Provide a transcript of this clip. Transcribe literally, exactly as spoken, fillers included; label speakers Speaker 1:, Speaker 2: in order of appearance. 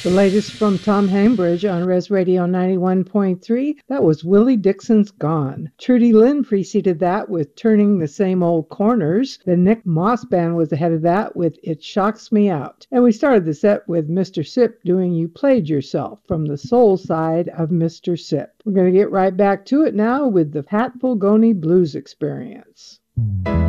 Speaker 1: The latest from Tom Hambridge on Res Radio ninety-one point three, that was Willie Dixon's Gone. Trudy Lynn preceded that with Turning the Same Old Corners. The Nick Moss Band was ahead of that with It Shocks Me Out. And we started the set with Mister Sip doing You Played Yourself from the soul side of Mister Sip. We're going to get right back to it now with the Pat Fulgoni Blues Experience.